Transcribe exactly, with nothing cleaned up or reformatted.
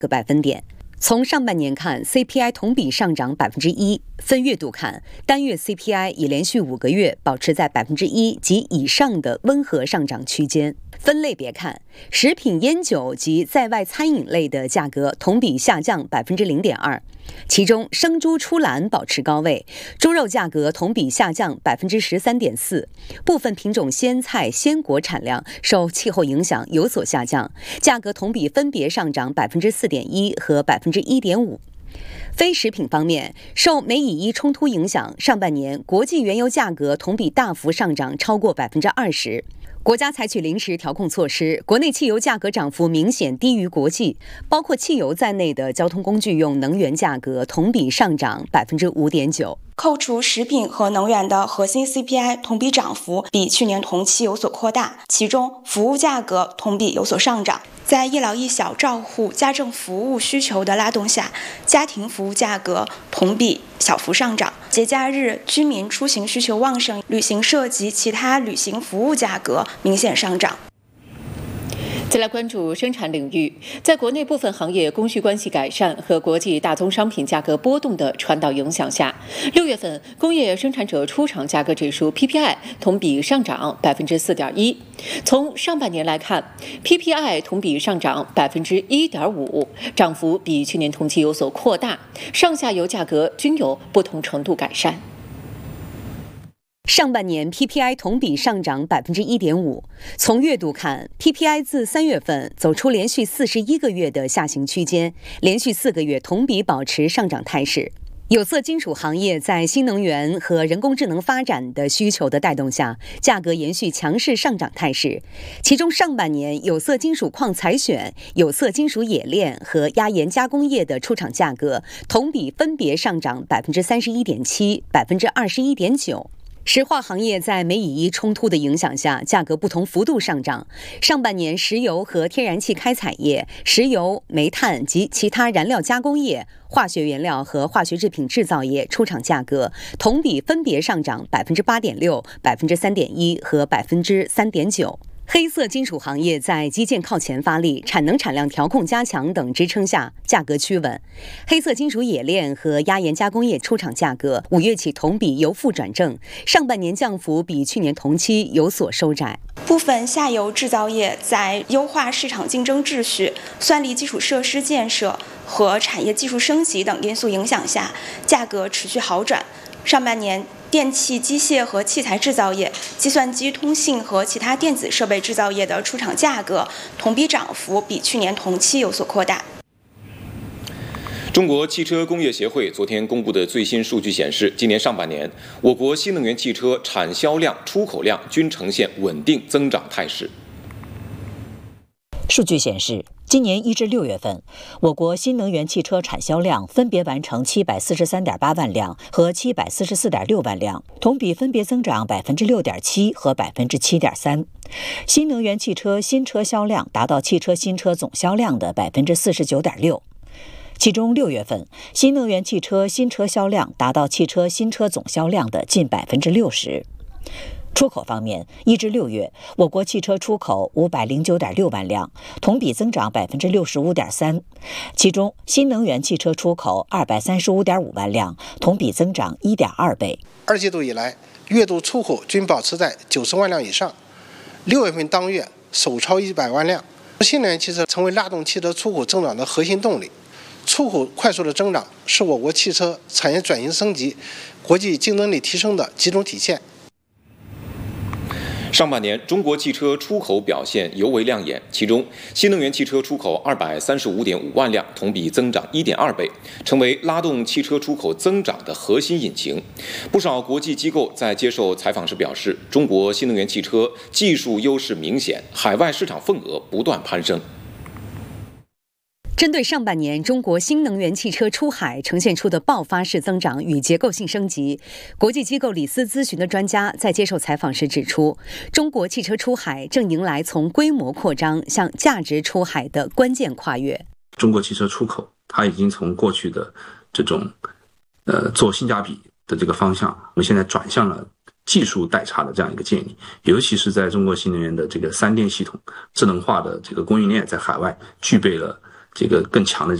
个百分点。从上半年看 ，C P I 同比上涨百分之一。分月度看，单月 C P I 已连续五个月保持在百分之一及以上的温和上涨区间。分类别看，食品、烟酒及在外餐饮类的价格同比下降百分之零点二，其中生猪出栏保持高位，猪肉价格同比下降百分之十三点四。部分品种鲜菜、鲜果产量受气候影响有所下降，价格同比分别上涨百分之四点一和百分之一点五。非食品方面，受美以伊冲突影响，上半年国际原油价格同比大幅上涨超过百分之二十。国家采取临时调控措施，国内汽油价格涨幅明显低于国际，包括汽油在内的交通工具用能源价格同比上涨百分之五点九。 扣除食品和能源的核心 C P I 同比涨幅比去年同期有所扩大，其中服务价格同比有所上涨。在一老一小照护家政服务需求的拉动下，家庭服务价格同比小幅上涨。节假日居民出行需求旺盛，旅行社及其他旅行服务价格明显上涨。 再来关注生产领域，在国内部分行业供需关系改善和国际大宗商品价格波动的传导影响下，六月份工业生产者出厂价格指数 P P I 同比上涨百分之四点一。从上半年来看 ，P P I 同比上涨百分之一点五，涨幅比去年同期有所扩大，上下游价格均有不同程度改善。 上半年 P P I 同比上涨百分之一点五。从月度看 ，P P I 自三月份走出连续四十一个月的下行区间，连续四个月同比保持上涨态势。有色金属行业在新能源和人工智能发展的需求的带动下，价格延续强势上涨态势。其中上半年有色金属矿采选、有色金属冶炼和压延加工业的出厂价格同比分别上涨百分之三十一点七、百分之二十一点九。石化行业在美以伊冲突的影响下，价格不同幅度上涨。上半年石油和天然气开采业、石油、煤炭及其他燃料加工业、化学原料和化学制品制造业出厂价格同比分别上涨百分之八点六、百分之三点一和百分之三点九。黑色金属行业在基建靠前发力、产能产量调控加强等支撑下，价格趋稳。黑色金属冶炼和压延加工业出厂价格五月起同比由负转正，上半年降幅比去年同期有所收窄。 部分下游制造业在优化市场竞争秩序、算力基础设施建设和产业技术升级等因素影响下，价格持续好转。上半年电气、机械和器材制造业、计算机、通信和其他电子设备制造业的出厂价格同比涨幅比去年同期有所扩大。 中国汽车工业协会昨天公布的最新数据显示，今年上半年，我国新能源汽车产销量、出口量均呈现稳定增长态势。 数据显示，今年一至六月份，我国新能源汽车产销量分别完成七百四十三点八万辆和七百四十四点六万辆，同比分别增长百分之六点七和百分之七点三。新能源汽车新车销量达到汽车新车总销量的百分之四十九点六。其中六月份，新能源汽车新车销量达到汽车新车总销量的近百分之六十。出口方面，一至六月，我国汽车出口五百零九点六万辆，同比增长百分之六十五点三。其中，新能源汽车出口二百三十五点五万辆，同比增长一点二倍。 二季度以来，月度出口均保持在九十万辆以上，六月份当月首超一百万辆。新能源汽车成为拉动汽车出口增长的核心动力。出口快速的增长是我国汽车产业转型升级、国际竞争力提升的集中体现。 上半年，中国汽车出口表现尤为亮眼，其中新能源汽车出口二百三十五点五万辆，同比增长一点二倍，成为拉动汽车出口增长的核心引擎。不少国际机构在接受采访时表示，中国新能源汽车技术优势明显，海外市场份额不断攀升。 针对上半年中国新能源汽车出海呈现出的爆发式增长与结构性升级，国际机构李斯咨询的专家在接受采访时指出，中国汽车出海正迎来从规模扩张向价值出海的关键跨越。 中国汽车出口，它已经从过去的这种呃做性价比的这个方向，我们现在转向了技术代差的这样一个建立，尤其是在中国新能源的这个三电系统、智能化的这个供应链在海外具备了这个更强的